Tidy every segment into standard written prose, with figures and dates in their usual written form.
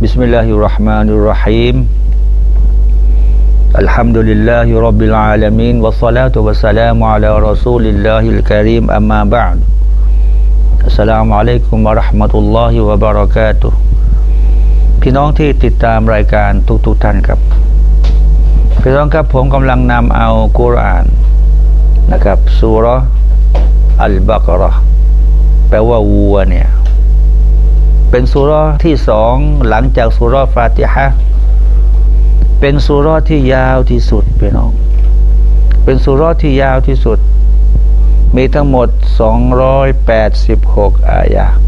بسم الله الرحمن الرحيم الحمد لله رب العالمين والصلاة والسلام على رسول الله الكريم أما بعد السلام عليكم ورحمة الله وبركاته พี่น้องที่ติดตามรายการทุกท่านครับพี่น้องครับผมกำลังนำเอากุรอานนะครับซูเราะห์อัลบะเกาะเราะห์แปลว่าวัวเนี่ยเป็นซูเราะห์ที่สองหลังจากซูเราะห์ฟาติฮะห์เป็นซูเราะห์ที่ยาวที่สุดพี่น้องเป็นซูเราะห์ที่ยาวที่สุดมีทั้งหมด286อายะห์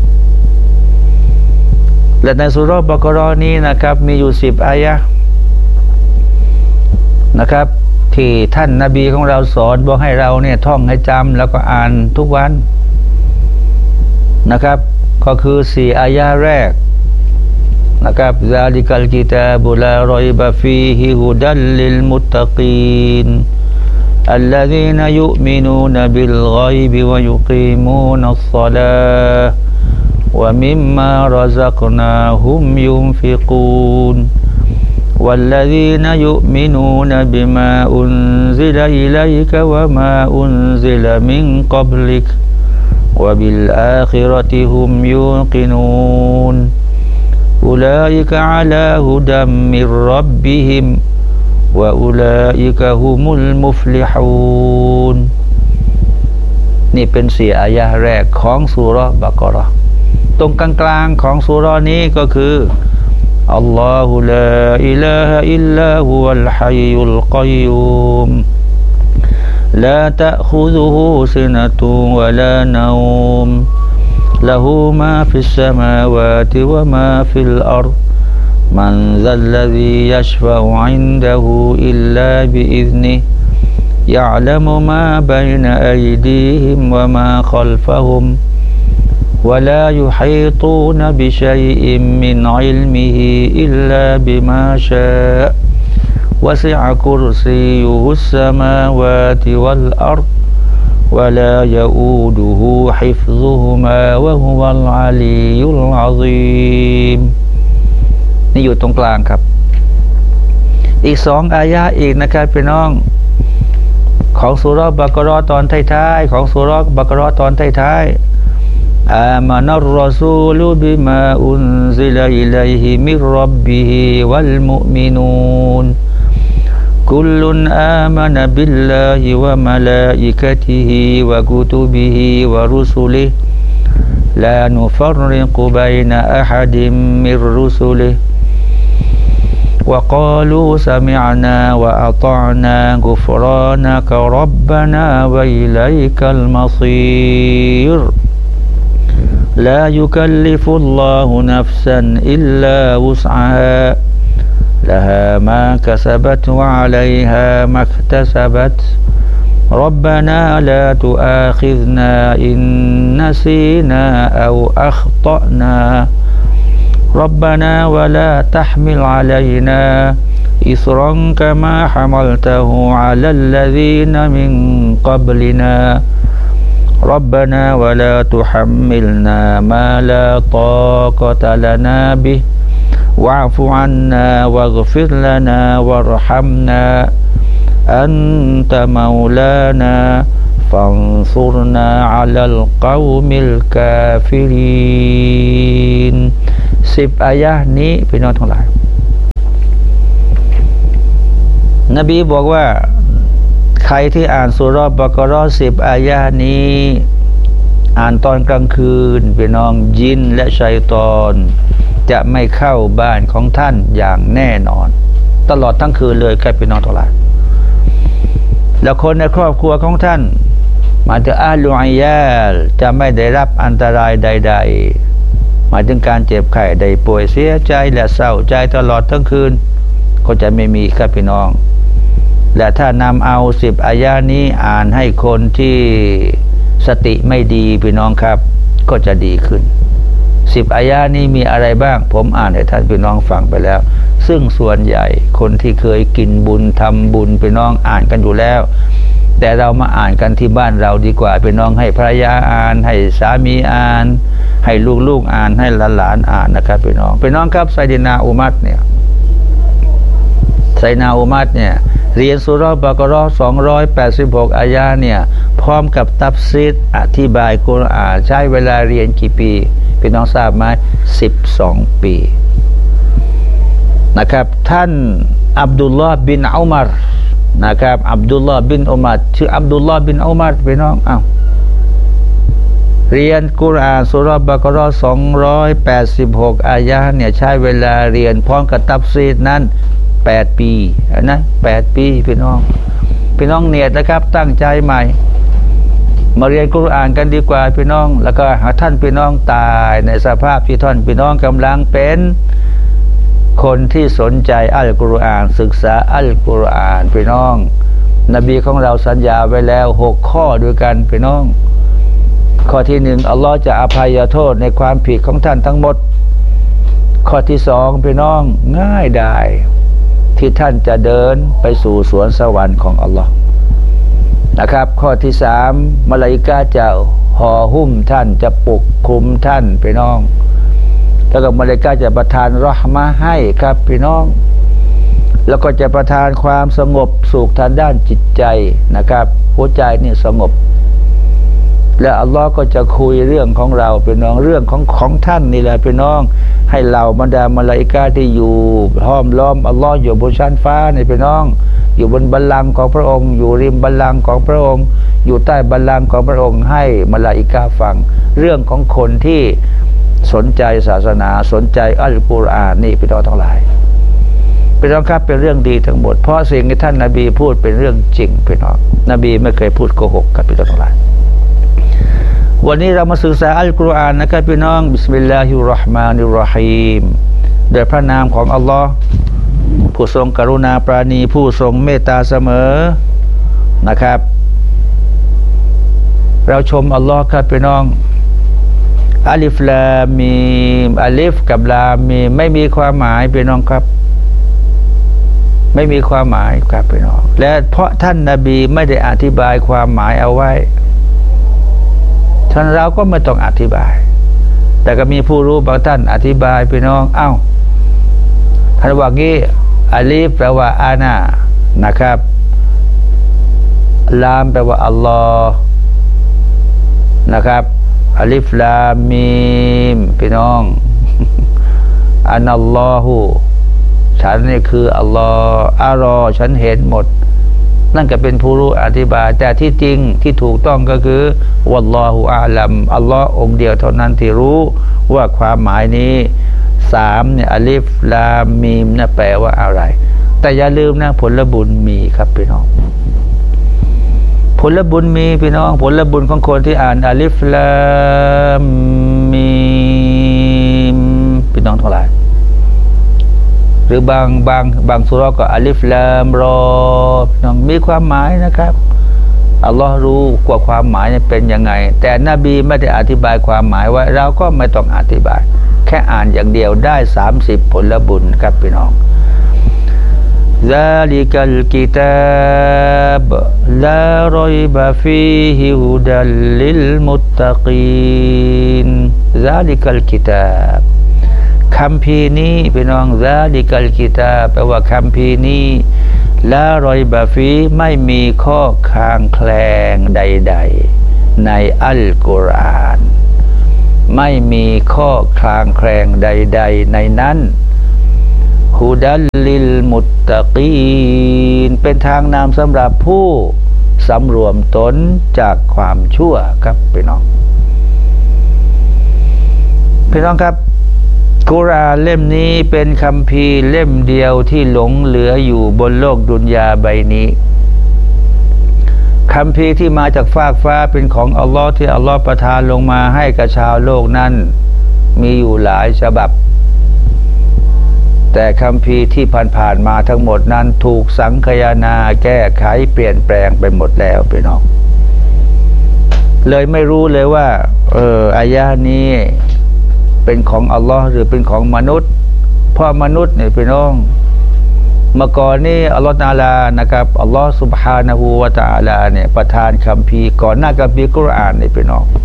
และในซูเราะห์บะเกาะเราะห์นี้นะครับมีอยู่10อายะห์นะครับที่ท่านนบีของเราสอนบอกให้เราเนี่ยท่องให้จำแล้วก็อ่านทุกวันนะครับก็คือ4อายะห์แรกนะครับซาลิกัลกิตาบุลารอยบะฟีฮิฮุดัลลิลมุตตะกีนอัลลซีนยุมินูนบิลฆอยบิวะยุกีมูนัสศอลาฮ์วะมิมมาระซักนาฮุมยุนฟิกูนوالذين يؤمنون بما أنزل إليك وما أنزل من قبلك وبالآخرة هم يوقنون أولئك على هدى من ربهم وأولئك هم المفلحون นี่เป็น4อายะห์แรกของซูเราะห์บะเกาะเราะห์ตรงกลางๆของซูเราะห์นี้ก็คืออัลลอฮุลาอิลาฮะอิลลาฮุวัลฮัยยุลกัยยูมลาตะคุซุฮุซินะตุวะลานะอูมละฮูมาฟิสสมาวาติวะมาฟิลอัรฎมันซัลลซียัชฟะอุอินดะฮูอิลลาบิอิซนิฮิยะอ์ละมุมาบัยนะอัยดีฮิมวะมาคัลฟะฮุมولا يحيطون بشيء من علمه إلا بما شاء وسع كرسيه السماوات والأرض ولا يؤوده حفظهما وهو العلي العظيم นี่อยู่ตรงกลางครับอีก2อายะห์อีกนะครับพี่น้องของซูเราะห์บะเกาะเราะห์ตอนท้ายๆของซูเราะห์บะเกาะเราะห์ตอนท้ายๆآمن الرسول بما أنزل إليه من ربه والمؤمنون كل آمن بالله وملائكته وكتبه ورسله لا نفرق بين أحد من رسله وقالوا سمعنا وأطعنا غفرانك ربنا وإليك المصير لا يكلف الله نفسا إلا وسعها لها ما كسبت وعليها ما اكتسبت ربنا لا تؤاخذنا إن نسينا أو أخطأنا ربنا ولا تحمل علينا إصرا كما حملته على الذين من قبلنا ربنا ولا تحملنا ما لا طاقة لنا به واعف عنا واغفر لنا وارحمنا أنت مولانا فانصرنا على القوم الكافرين 10อายะห์นี้พี่น้องทั้งหลายนบีบอกว่าใครที่อ่านซูเราะห์บะเกาะเราะห์10อายะห์นี้อ่านตอนกลางคืนพี่น้องยินและชัยฏอนจะไม่เข้าบ้านของท่านอย่างแน่นอนตลอดทั้งคืนเลยครับพี่น้องทั้งหลายแล้วคนในครอบครัวของท่านหมายถึงอาลุอัยยาลจะไม่ได้รับอันตรายใดๆหมายถึงการเจ็บไข้ได้ป่วยเสียใจและเศร้าใจตลอดทั้งคืนก็จะไม่มีครับพี่น้องและถ้านำเอา10อายะห์นี้อ่านให้คนที่สติไม่ดีพี่น้องครับก็จะดีขึ้น10อายะห์นี้มีอะไรบ้างผมอ่านให้ท่านพี่น้องฟังไปแล้วซึ่งส่วนใหญ่คนที่เคยกินบุญทำบุญพี่น้องอ่านกันอยู่แล้วแต่เรามาอ่านกันที่บ้านเราดีกว่าพี่น้องให้ภรรยาอ่านให้สามีอ่านให้ลูกๆอ่านให้หลานๆอ่านนะครับพี่น้องครับไซดินาอุมัดเนี่ยเรียนสุเราะห์บะเกาะเราะห์286 อายะห์เนี่ยพร้อมกับตัฟซีรอธิบายกุรอานใช้เวลาเรียนกี่ปีพี่น้องทราบไหม12 ปีนะครับท่านอับดุลลอฮ์บินอุมัรนะครับอับดุลลอฮ์บินอุมัรชื่ออับดุลลอฮ์บินอุมัรพี่น้องเรียนกุรอานสุเราะห์บะเกาะเราะห์286 อายะห์เนี่ยใช้เวลาเรียนพร้อมกับตัฟซีรนั้น8 ปีนะ8 ปีพี่น้องเนียดนะครับตั้งใจใหม่มาเรียนกุรอานกันดีกว่าพี่น้องแล้วก็หาท่านพี่น้องตายในสภาพที่ท่านพี่น้องกำลังเป็นคนที่สนใจอัลกุรอานศึกษาอัลกุรอานพี่น้องนบีของเราสัญญาไว้แล้ว6 ข้อด้วยกันพี่น้องข้อที่1อัลลอฮ์จะอภัยโทษในความผิดของท่านทั้งหมดข้อที่2พี่น้องง่ายได้ที่ท่านจะเดินไปสู่สวนสวรรค์ของอัลลอฮ์นะครับข้อที่3มลาอิกะฮ์จะห่อหุ้มท่านจะปกคลุมท่านพี่น้องแล้วก็มลาอิกะฮ์จะประทานเราะห์มะฮ์ให้ครับพี่น้องแล้วก็จะประทานความสงบสุขทางด้านจิตใจนะครับหัวใจนี่สงบและอัลลอฮ์ก็จะคุยเรื่องของเราพี่น้องเรื่องของท่านนี่แหละพี่น้องให้เหล่าบรรดามลาอิกะฮ์ที่อยู่ห้อมล้อมอัลลอฮ์อยู่บนชั้นฟ้านี่พี่น้องอยู่บนบัลลังก์ของพระองค์อยู่ริมบัลลังก์ของพระองค์อยู่ใต้บัลลังก์ของพระองค์ให้มลาอิกะฮ์ฟังเรื่องของคนที่สนใจศาสนาสนใจอัลกุรอานนี่พี่น้องทั้งหลายพี่น้องครับเป็นเรื่องดีทั้งหมดเพราะสิ่งที่ท่านนบีพูดเป็นเรื่องจริงพี่น้องนบีไม่เคยพูดโกหกครับพี่น้องทั้งหลายวันนี้เรามาศึกษาอัลกุรอานนะครับพี่น้องบิสมิลลาฮิรเราะห์มานิรเราะฮีมโดยพระนามของอัลลอฮ์ผู้ทรงกรุณาปราณีผู้ทรงเมตตาเสมอนะครับเราชมอัลลอฮ์ครับพี่น้องอัลิฟลามีมอัลิฟกับลามีไม่มีความหมายพี่น้องครับไม่มีความหมายครับพี่น้องและเพราะท่านนบีไม่ได้อธิบายความหมายเอาไว้ท่านเราก็ไม่ต้องอธิบายแต่ก็มีผู้รู้บางท่านอธิบายพี่น้องท่านว่างี้อาลีฟแปลว่าอานานะครับลามแปลว่าอัลลอฮ์นะครับอาลิฟลามีมพี่น้องอันัลลอฮุฉันนี่คืออัลลอฮ์อารอฉันเห็นหมดนั่นก็เป็นผู้รู้อธิบายแต่ที่จริงที่ถูกต้องก็คือวัลลอฮุอาลัมอัลลอฮ์องเดียวเท่านั้นที่รู้ว่าความหมายนี้3เนี่ยอาลิฟลามีมนะแปลว่าอะไรแต่อย่าลืมนะผลบุญมีครับพี่น้องผลบุญมีพี่น้องผลบุญของคนที่อ่านอาลิฟลามีมพี่น้องทั้งหลายหรือบางสุเราะห์ก็อาลิฟลามรอพี่น้องมีความหมายนะครับอัลลอฮ์รู้กว่าความหมายเป็นยังไงแต่นบีไม่ได้อธิบายความหมายไว้เราก็ไม่ต้องอธิบายแค่อ่านอย่างเดียวได้30ผลบุญครับพี่น้องذلك الكتاب لا ريب فيه هدى للمتقين ذلك الكتاب คัมภีร์นี้พี่น้องذلك الكتاب แปลว่าคัมภีร์นี้ลารอยบะฟีไม่มีข้อคลางแคลงใดๆในอัลกุรอานไม่มีข้อคลางแคลงใดๆในนั้นฮุดัลลิลมุตตะกีนเป็นทางนำสำหรับผู้สำรวมตนจากความชั่วครับพี่น้องครับกุรอานเล่มนี้เป็นคัมภีร์เล่มเดียวที่หลงเหลืออยู่บนโลกดุนยาใบนี้คัมภีร์ที่มาจากฟากฟ้าเป็นของอัลลอฮ์ที่อัลลอฮ์ประทานลงมาให้กับชาวโลกนั้นมีอยู่หลายฉบับแต่คัมภีร์ที่ผ่านๆมาทั้งหมดนั้นถูกสังคายนาแก้ไขเปลี่ยนแปลงไปหมดแล้วพี่น้องเลยไม่รู้เลยว่าอายะห์นี้เป็นของอัลลอฮ์หรือเป็นของมนุษย์เพราะมนุษย์เนี่ยพี่น้องเมื่อก่อนนี่อัลลอฮฺตะอาลานะครับอัลลอฮฺซุบฮานะฮูวะตะอาลาเนี่ยประทานคัมภีร์ก่อนหน้าคัมภีร์กุรอานเนี่ยพี่น้อง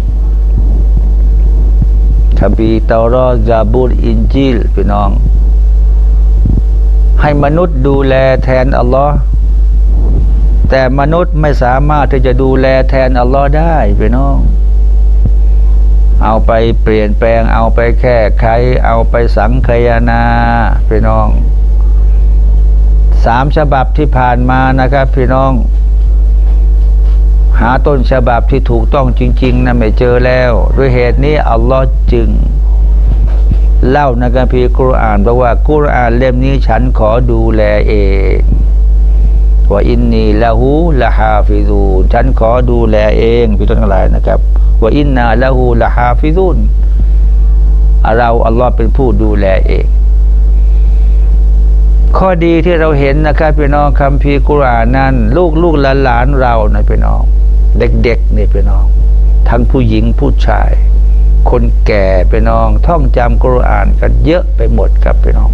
คัมภีร์เตารอดซาบูรอินจีลพี่น้องให้มนุษย์ดูแลแทนอัลลอฮ์แต่มนุษย์ไม่สามารถที่จะดูแลแทนอัลลอฮ์ได้พี่น้องเอาไปเปลี่ยนแปลงเอาไปแก้ไขเอาไปสังคายนาพี่น้อง3 ฉบับที่ผ่านมานะครับพี่น้องหาต้นฉบับที่ถูกต้องจริงๆนะไม่เจอแล้วด้วยเหตุนี้อัลลอฮ์จึงเล่าในคัมภีร์กุรอานบอกว่ากุรอานเล่มนี้ฉันขอดูแลเองว่าอินนีละหูละฮาฟิซูนฉันขอดูแลเองพี่ต้นทั้งหลายนะครับว่าอินนาละหูละฮาฟิซูนเราอัลลอฮ์เป็นผู้ดูแลเองข้อดีที่เราเห็นนะครับพี่น้องคัมภีร์กุรอานนั้นลูกหลานเรานะพี่น้องเด็กๆนี่พี่น้องทั้งผู้หญิงผู้ชายคนแก่พี่น้องท่องจำกุรอานกันเยอะไปหมดครับพี่น้อง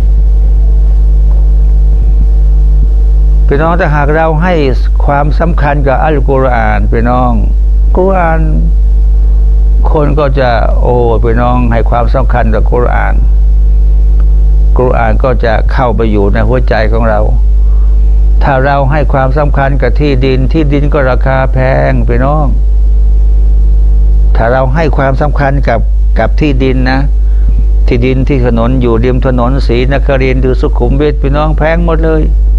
พี่น้องถ้าหากเราให้ความสำคัญกับอัลกุรอานพี่น้องกุรอานคนก็จะพี่น้องให้ความสำคัญกับกุรอานก็จะเข้าไปอยู่ในหัวใจของเราถ้าเราให้ความสำคัญกับที่ดินก็ราคาแพงพี่น้องถ้าเราให้ความสำคัญกับที่ดินนะที่ดินที่ถนนอยู่ริมถนนศรีนครินทร์หรือสุขุมวิทพี่น้องแพงหมดเลย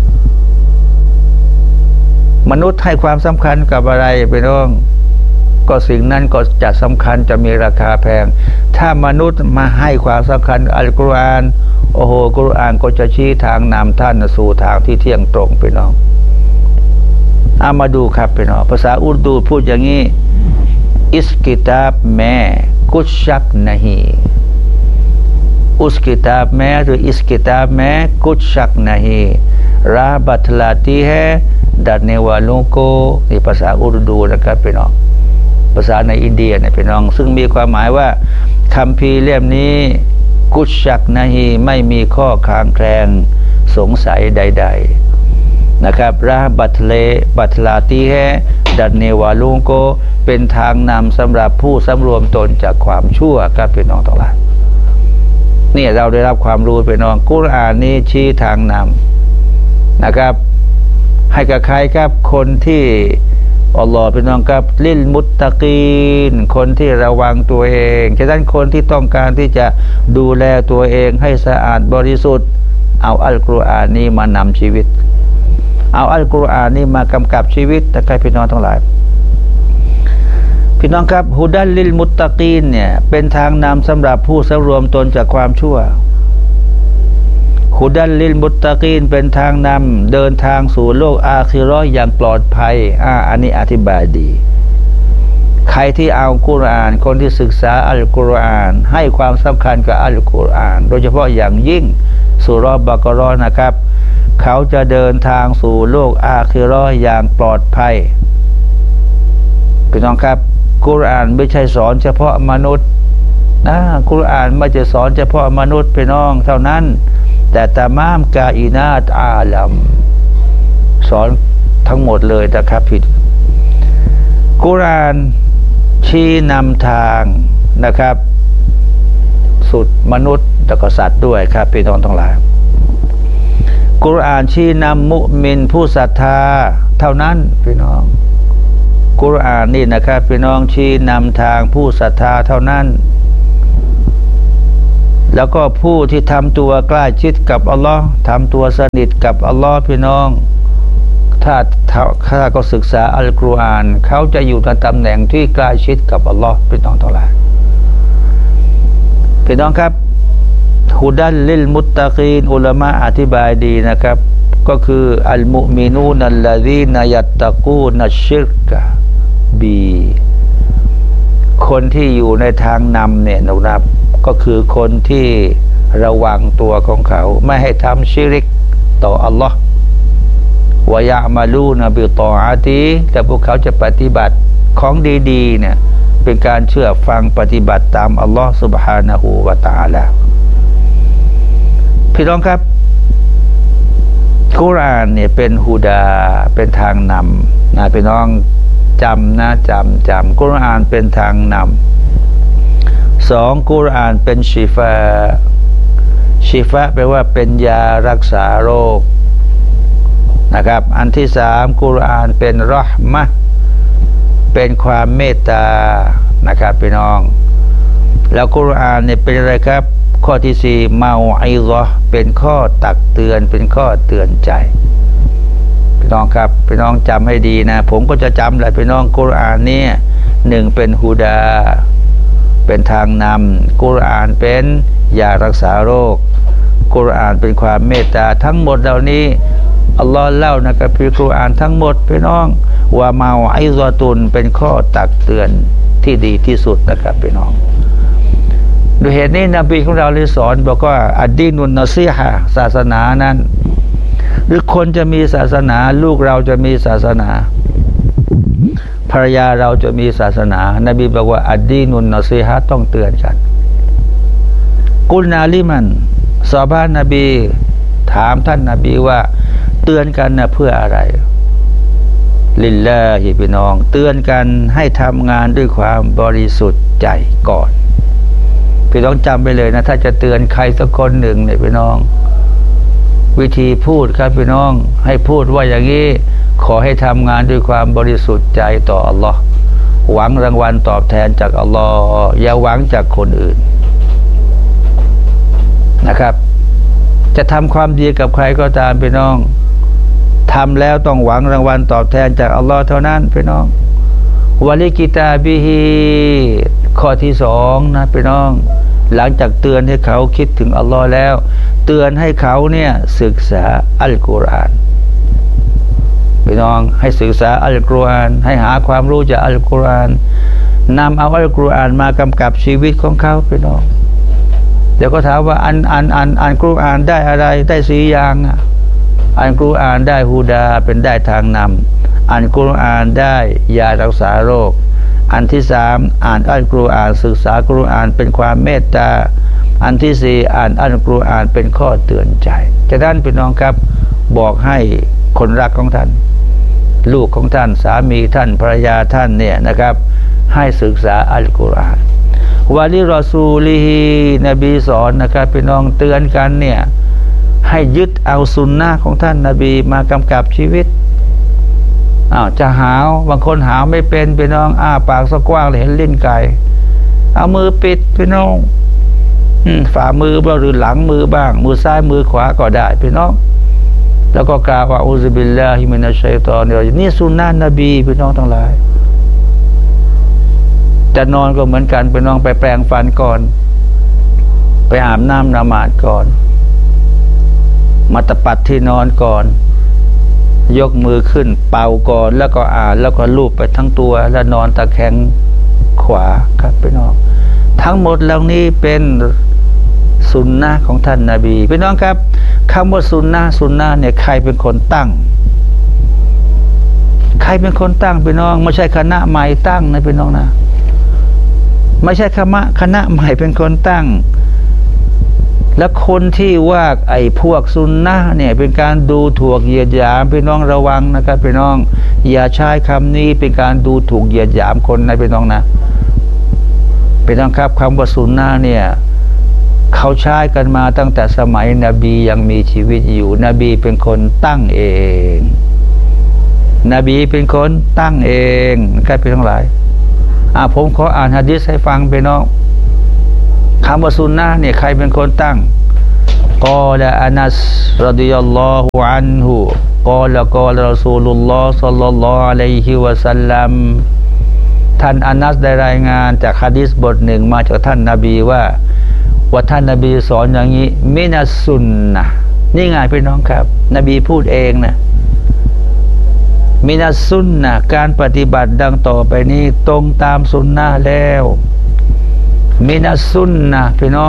มนุษย์ให้ความสำคัญกับอะไรพี่น้องก็สิ่งนั้นก็จะสำคัญจะมีราคาแพงถ้ามนุษย์มาให้ความสำคัญอัลกุรอานกุรอานก็จะชี้ทางนำท่านสู่ทางที่เที่ยงตรงพี่น้องเอามาดูครับพี่น้องภาษาอุรดูพูดอย่างนี้อิสกิตาบแม่กุชักนะฮีอุสกิตาบแม่หรืออิสกิตาบแม่กุชักนะฮีราบัตลาตีเฮดัดเนวาลุโกนี่ภาษาอุรดูนะครับพี่น้องภาษาในอินเดียเนี่ยพี่น้องซึ่งมีความหมายว่าคัมภีร์เล่มนี้กุชักนะฮีไม่มีข้อค้างแคลงสงสัยใดๆนะครับราบัตลาตีเฮดัดเนวาลุโกเป็นทางนำสำหรับผู้สำรวมตนจากความชั่วครับพี่น้องทั้งหลายนี่เราได้รับความรู้พี่น้องกุรอานนี้ชี้ทางนำนะครับให้กับใครครับคนที่อัลลอฮ์พี่น้องครับลิลมุตตะกีนคนที่ระวังตัวเองฉะนั้นคนที่ต้องการที่จะดูแลตัวเองให้สะอาดบริสุทธิ์เอาอัลกุรอานนี้มานำชีวิตเอาอัลกุรอานนี้มากำกับชีวิตนะครับพี่น้องทั้งหลายพี่น้องครับฮุดัลลิลมุตตะกีนเนี่ยเป็นทางนำสำหรับผู้สำรวมตนจากความชั่วฮุดัลลิลมุตตะกีนเป็นทางนำเดินทางสู่โลกอาคิเราะห์อย่างปลอดภัยอันนี้อธิบายดีใครที่เอากุรอานคนที่ศึกษาอัลกุรอานให้ความสำคัญกับอัลกุรอานโดยเฉพาะอย่างยิ่งสุเราะห์บะเกาะห์นะครับเขาจะเดินทางสู่โลกอาคิเราะห์อย่างปลอดภัยพี่น้องครับกุรอานไม่ใช่สอนเฉพาะมนุษย์นะกุรอานไม่ใช่สอนเฉพาะมนุษย์พี่น้องเท่านั้นแต่ตามามกาอินาตอาลัมสอนทั้งหมดเลยนะครับพี่กุรอานชี้นำทางนะครับสุดมนุษย์และก็สัตว์ด้วยครับพี่น้องทั้งหลายกุรอานชี้นำมุมินผู้ศรัทธาเท่านั้นพี่น้องกุรอานนี่นะครับพี่น้องชี้นำทางผู้ศรัทธาเท่านั้นแล้วก็ผู้ที่ทำตัวใกล้ชิดกับอัลลอฮ์ทำตัวสนิทกับอัลลอฮ์พี่น้องถ้าก็ศึกษาอัลกุรอานเขาจะอยู่ในตำแหน่งที่ใกล้ชิดกับอัลลอฮ์พี่น้องทั้งหลายพี่น้องครับฮุดัลลิลมุตตะกีนอุลามะอธิบายดีนะครับก็คืออัลมุมินูนัลลซีนยัตตะกูนัชชิรกะบีคนที่อยู่ในทางนำเนี่ยนะครับก็คือคนที่ระวังตัวของเขาไม่ให้ทำชิริกต่ออัลลอฮ์วะยะมาลูนบิตออาตีแต่พวกเขาจะปฏิบัติของดีๆเนี่ยเป็นการเชื่อฟังปฏิบัติตามอัลลอฮ์ سبحانه และ تعالى พพี่น้องครับกุรอานเนี่ยเป็นฮูดาเป็นทางนำนะพี่น้องจำนะจำกุรอานเป็นทางนำสองกุรอานเป็นชีฟะแปลว่าเป็นยารักษาโรคนะครับอันที่สามกุรอานเป็นเราะห์มะห์เป็นความเมตตานะครับพี่น้องแล้วกุรอานเนี่ยเป็นอะไรครับข้อที่สี่เมาอิเราะห์เป็นข้อตักเตือนเป็นข้อเตือนใจพี่น้องครับพี่น้องจำให้ดีนะผมก็จะจำแหละพี่น้องกุรอานเนี่ยหนึ่งเป็นฮูดาเป็นทางนำกุรอานเป็นยารักษาโรคกุรอานเป็นความเมตตาทั้งหมดเหล่านี้อัลลอฮ์เล่านะครับพี่กุรอานทั้งหมดพี่น้องว่าเมาอิเราะตุนเป็นข้อตักเตือนที่ดีที่สุดนะครับพี่น้องด้วยเหตุนี้นบีของเราเลยสอนบอกว่าอัดดีนุนนอซีฮะศาสนานั้นหรือคนจะมีศาสนาลูกเราจะมีศาสนาภรรยาเราจะมีศาสนานบีบอกว่าอัดดีนุนนอซีฮะต้องเตือนกันกุลนาลิมันซอฮาบะห์นบีถามท่านนบีว่าเตือนกันนะเพื่ออะไรลิลลาฮิพี่น้องเตือนกันให้ทำงานด้วยความบริสุทธิ์ใจก่อนพี่น้องจำไปเลยนะถ้าจะเตือนใครสักคนหนึ่งเนี่ยพี่น้องวิธีพูดครับพี่น้องให้พูดว่าอย่างนี้ขอให้ทำงานด้วยความบริสุทธิ์ใจต่ออัลลอฮ์หวังรางวัลตอบแทนจากอัลลอฮ์อย่าหวังจากคนอื่นนะครับจะทำความดีกับใครก็ตามพี่น้องทำแล้วต้องหวังรางวัลตอบแทนจากอัลลอฮ์เท่านั้นพี่น้องวะลิกิตาบิฮีข้อที่สองนะพี่น้องหลังจากเตือนให้เขาคิดถึงอัลลอฮ์แล้วเตือนให้เขาเนี่ยศึกษาอัลกุรอานพี่น้องให้ศึกษาอัลกุรอานให้หาความรู้จากอัลกุรอานนำเอาอัลกุรอานมากำกับชีวิตของเขาพี่น้องเดี๋ยวก็ถามว่าอ่านกุรอานได้อะไรได้สี่อย่างอ่านกุรอานได้ฮูดาเป็นได้ทางนำอ่านกุรอานได้ยารักษาโรคอันที่สามอ่านอัลกุรอานศึกษากุรอานเป็นความเมตตาอันที่สี่อ่านอัลกุรอานเป็นข้อเตือนใจจะท่านพี่น้องครับบอกให้คนรักของท่านลูกของท่านสามีท่านภรรยาท่านเนี่ยนะครับให้ศึกษาอัลกุรอานวะลิรอซูลิฮินบีสอนนะครับพี่น้องเตือนกันเนี่ยให้ยึดเอาสุนนะของท่านนบีมากำกับชีวิตจะหาวบางคนหาวไม่เป็นพี่น้องปากสักกว้างเลยเห็นลิ้นไก่เอามือปิดพี่น้องฝ่ามือบ้างหรือหลังมือบ้างมือซ้ายมือขวาก็ได้พี่น้องแล้วก็กล่าวว่าอูซุบิลลาฮิมินัชชัยฏอนิรรจีมนี่สุนนะนบีพี่น้องทั้งหลายจะนอนก็เหมือนกันพี่น้องไปแปรงฟันก่อนไปอาบน้ำละหมาดก่อนมาตะปัดที่นอนก่อนยกมือขึ้นเป่าก่อนแล้วก็แล้วก็ลูบไปทั้งตัวแล้วนอนตะแคงขวาครับพี่น้องทั้งหมดเหล่านี้เป็นสุนนะของท่านนบีพี่น้องครับคำว่าสุนนะเนี่ยใครเป็นคนตั้งใครเป็นคนตั้งพี่น้องไม่ใช่คณะใหม่ตั้งนะพี่น้องนะไม่ใช่คณะใหม่เป็นคนตั้งและคนที่ว่าไอ้พวกซุนนะเนี่ยเป็นการดูถูกเหยียดหยามพี่น้องระวังนะครับพี่น้องอย่าใช้คำนี้เป็นการดูถูกเหยียดหยามคนนะพี่น้องนะพี่น้องครับคำว่าซุนนะเนี่ยเขาใช้กันมาตั้งแต่สมัยนบียังมีชีวิตอยู่นบีเป็นคนตั้งเองนบีเป็นคนตั้งเองครับพี่ทั้งหลายผมขออ่านหะดีษให้ฟังพี่น้องคำว่าซุนนะเนี่ยใครเป็นคนตั้งกอลาอานัสรดิยัลลอฮุอันฮุกอลรอซูลุลลอฮ์ศ็อลลัลลอฮุอะลัยฮิวะซัลลัมท่านอานัสได้รายงานจากหะดีษบทหนึ่งมาจากท่านนบีว่าท่านนบีสอนอย่างนี้มินัสซุนนะนี่ไงพี่น้องครับนบีพูดเองนะมินัสซุนนะการปฏิบัติดังต่อไปนี้ตรงตามซุนนะแล้วมินัสซุนนะพี่น้อง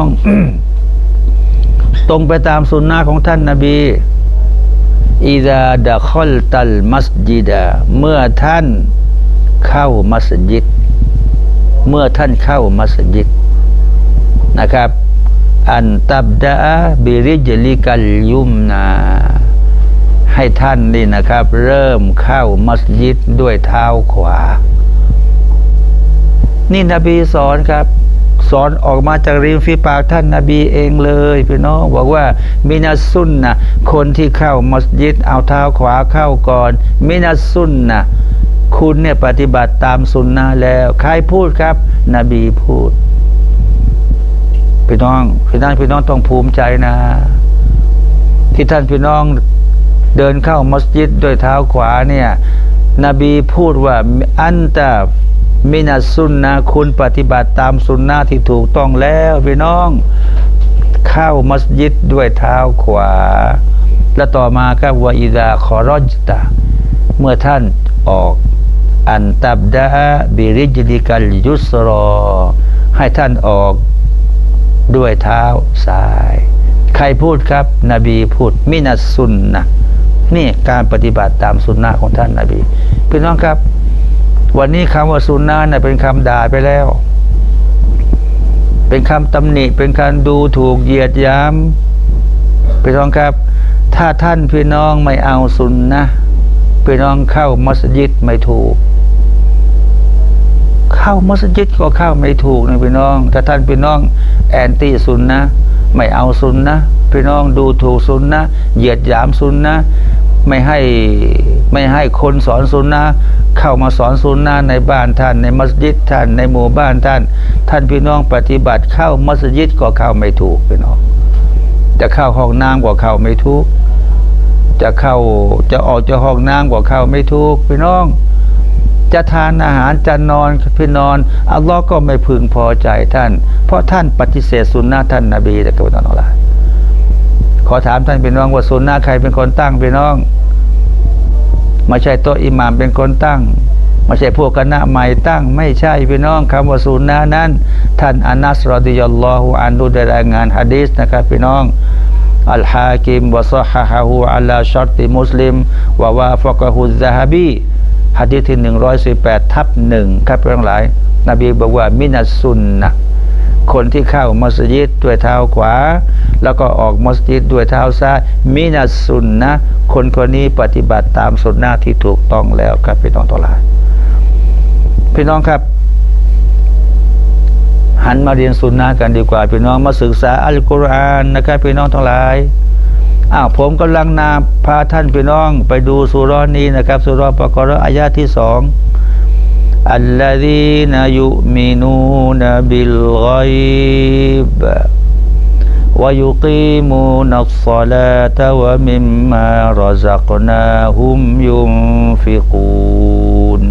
ตรงไปตามสุนนะของท่านนบีอิซาดะคอลตัลมัสยิดะเมื่อท่านเข้ามัสยิดนะครับอันตับดะบิริจลิกัลยุมนาให้ท่านนี่นะครับเริ่มเข้ามัสยิดด้วยเท้าขวานี่นบีสอนครับสอนออกมาจากริมฝีปากท่านนบีเองเลยพี่น้องบอกว่ามินัสซุนนะคนที่เข้ามัสยิดเอาเท้าขวาเข้าก่อนมินัสซุนนะคุณเนี่ยปฏิบัติตามสุนนะแล้วใครพูดครับนบีพูดพี่น้องต้องภูมิใจนะที่ท่านพี่น้องเดินเข้ามัสยิดด้วยเท้าขวาเนี่ยนบีพูดว่าอันตะมินัสซุนนะคุณปฏิบัติตามสุนนะที่ถูกต้องแล้วพี่น้องเข้ามัสยิดด้วยเท้าขวาและต่อมาก็ว่าอิดาคอรอจตะเมื่อท่านออกอันตับดะบิริจลิกัลยุสรอให้ท่านออกด้วยเท้าซ้ายใครพูดครับนบีพูดมินัสซุนนะนี่การปฏิบัติตามสุนนะของท่านนบีพี่น้องครับวันนี้คำว่าสุนนะเป็นคำด่าไปแล้วเป็นคำตำหนิเป็นการดูถูกเหยียดหยามพี่น้องครับถ้าท่านพี่น้องไม่เอาสุนนะพี่น้องเข้ามัสยิดไม่ถูกเข้ามัสยิดก็เข้าไม่ถูกนะพี่น้องถ้าท่านพี่น้องแอนตี้สุนนะไม่เอาสุนนะพี่น้องดูถูกสุนนะเหยียดหยามสุนนะไม่ให้คนสอนสุนนะเข้ามาสอนสุนนะในบ้านท่านในมัสยิดท่านในหมู่บ้านท่านพี่น้องปฏิบัติเข้ามัสยิดก็เข้าไม่ถูกพี่น้องจะเข้าห้องน้ำก็เข้าไม่ถูกจะออกจากห้องน้ำก็เข้าไม่ถูกพี่น้องจะทานอาหารจะนอนพี่นอนอัลลอฮ์ก็ไม่พึงพอใจท่านเพราะท่านปฏิเสธสุนนะท่านนบีแต่ก็ต้องอะไรขอถามท่านพี่น้องว่าสุนนะใครเป็นคนตั้งพี่น้องไม่ใช่โต๊ะอิหม่ามเป็นคนตั้งไม่ใช่พวกคณะใหม่ตั้งไม่ใช่พี่น้องคำว่าสุนนะนั้นท่านอานัสรอฎิยัลลอฮุอันฮุได้รายงานหะดีษนะครับพี่น้องอัลฮากิมวะซอฮะฮะฮูอะลาชัรติมุสลิมวะวาฟะกะฮุซซะฮะบีหะดีษที่118/1ครับพี่น้องหลายนบีบอกว่ามินัสซุนนะคนที่เข้ามัสยิดด้วยเท้าขวาแล้วก็ออกมัสยิดด้วยเท้าซ้ายมินัสซุนนะคนนี้ปฏิบัติตามสุนนะที่ถูกต้องแล้วครับพี่น้องทั้งหลายพี่น้องครับหันมาเรียนสุนนะกันดีกว่าพี่น้องมาศึกษาอัลกุรอานนะครับพี่น้องทั้งหลายผมกำลังพาท่านพี่น้องไปดูซูเราะห์นี้นะครับซูเราะห์บะเกาะเราะห์อายะห์ที่2อัลลซีนยุมินูนบิลฆอยบวะยุกีมูนัสศอลาตะวะมิมมารอซักนาฮุมยุนฟิกูน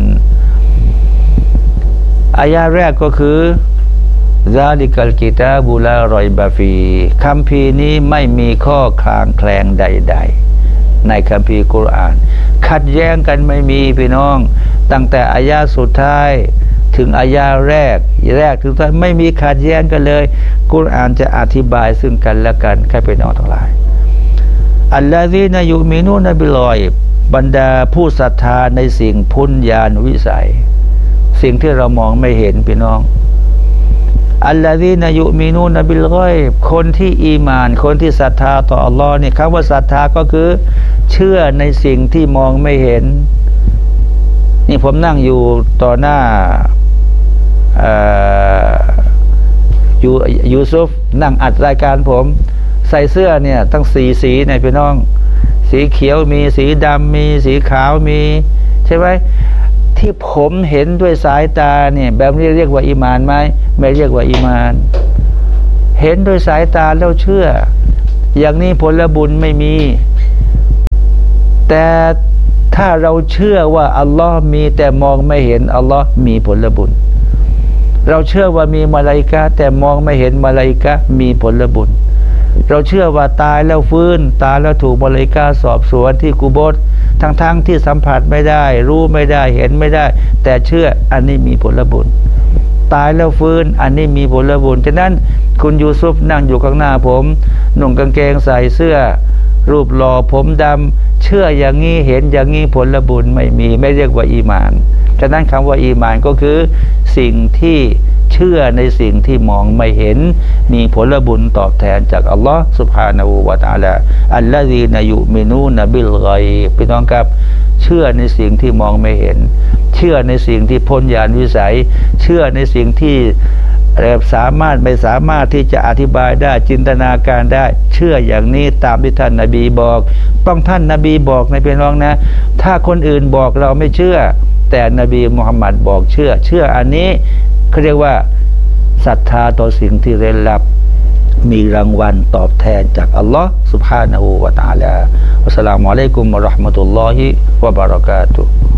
อายะห์แรกก็คือซาลิกัลกิตาบุลารอยบาฟีคัมภีร์นี้ไม่มีข้อคลางแคลงใดๆในคัมภีร์กุรอานขัดแย้งกันไม่มีพี่น้องตั้งแต่อายะสุดท้ายถึงอายะแรกถึงท้ายไม่มีขัดแย้งกันเลยกุรอานจะอธิบายซึ่งกันและกันแค่พี่น้องทั้งหลายอัลลอฮีนะยุมินูนบิลอยบรรดาผู้ศรัทธาในสิ่งพุนญาณวิสัยสิ่งที่เรามองไม่เห็นพี่น้องอัลลอฮีนะยุมินูนบิลฆอยบคนที่อีมานคนที่ศรัทธาต่ออัลลอฮ์นี่คำว่าศรัทธาก็คือเชื่อในสิ่งที่มองไม่เห็นนี่ผมนั่งอยู่ต่อหน้ายูซุฟนั่งอัดรายการผมใส่เสื้อเนี่ยตั้ง4 สีเนี่ยพี่น้องสีเขียวมีสีดำมีสีขาวมีใช่ไหมที่ผมเห็นด้วยสายตาเนี่ยแบบนี้เรียกว่าอีมานไหมไม่เรียกว่าอีมานเห็นด้วยสายตาแล้วเชื่ออย่างนี้ผลบุญไม่มีแต่ถ้าเราเชื่อว่าอัลลอฮ์มีแต่มองไม่เห็นอัลลอฮ์มีผลบุญเราเชื่อว่ามีมลาอิกะห์แต่มองไม่เห็นมลาอิกะห์มีผลบุญเราเชื่อว่าตายแล้วฟื้นตายแล้วถูกมลาอิกะห์สอบสวนที่กุโบร์ทั้งที่สัมผัสไม่ได้รู้ไม่ได้เห็นไม่ได้แต่เชื่ออันนี้มีผลบุญตายแล้วฟื้นอันนี้มีผลบุญฉะนั้นคุณยูซุฟนั่งอยู่ข้างหน้าผมนุ่งกางเกงใส่เสื้อรูปหล่อผมดำเชื่ออย่างนี้เห็นอย่างนี้ผลบุญไม่มีไม่เรียกว่าอีหม่านฉะนั้นคำว่าอีหม่านก็คือสิ่งที่เชื่อในสิ่งที่มองไม่เห็นมีผลบุญตอบแทนจากอัลลอฮ์ سبحانه และ تعالى อัลลอฮีนยุมินูนบิลฆอยบพี่น้องครับเชื่อในสิ่งที่มองไม่เห็นเชื่อในสิ่งที่พ้นญาณวิสัยเชื่อในสิ่งที่สามารถไม่สามารถที่จะอธิบายได้จินตนาการได้เชื่ออย่างนี้ตามที่ท่านนบีบอกต้องท่านนบีบอกในพี่น้องนะถ้าคนอื่นบอกเราไม่เชื่อแต่นบีมุฮัมมัดบอกเชื่ออันนี้เขาเรียกว่าศรัทธาต่อสิ่งที่เร้นลับมีรางวัลตอบแทนจากอัลลอฮ์ سبحانه และ تعالى อัสสลามุอะลัยกุมวะเราะห์มะตุลลอฮิวะบะเราะกาตุฮ์